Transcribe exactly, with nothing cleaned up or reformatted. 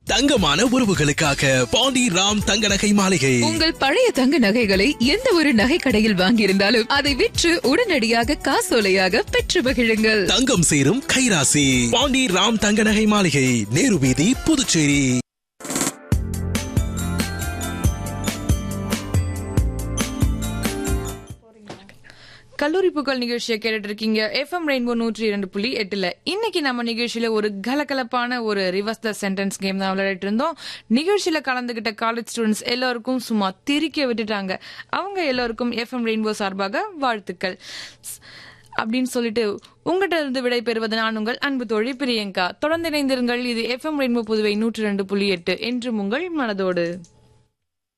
தங்கமான உறவுகளுக்காக பாண்டி ராம் தங்க நகை மாளிகை. உங்கள் பழைய தங்க நகைகளை எந்த ஒரு நகை கடையில் வாங்கியிருந்தாலும் அதை விற்று உடனடியாக காசோலையாக பெற்று மகிழுங்கள். தங்கம் சேரும் கைராசி பாண்டி ராம் தங்க நகை மாளிகை, நேரு வீதி, புதுச்சேரி. கல்லூரி புகழ் நிகழ்ச்சியை கேட்டுட்டு இருக்கீங்க எஃப்எம் ரெயின்போ நூற்றி இரண்டு புள்ளி எட்டுல. இன்னைக்கு நம்ம நிகழ்ச்சியில ஒரு கலகலப்பான ஒரு ரிவர்ஸ் த சென்டென்ஸ் கேம் தான் விளையாடிட்டு இருந்தோம். நிகழ்ச்சியில கலந்துகிட்ட காலேஜ் ஸ்டூடெண்ட்ஸ் எல்லாருக்கும் சும்மா திரிக்க விட்டுட்டாங்க. அவங்க எல்லாருக்கும் எஃப்எம் ரெயின்போ சார்பாக வாழ்த்துக்கள் அப்படின்னு சொல்லிட்டு உங்ககிட்ட இருந்து விடை பெறுவது நான் உங்கள் அன்பு தோழி பிரியங்கா. தொடர்ந்து இணைந்திருங்கள். இது எஃப்எம் ரெயின்போ புதுவை நூற்றி ரெண்டு புள்ளி எட்டு என்றும் உங்கள் மனதோடு.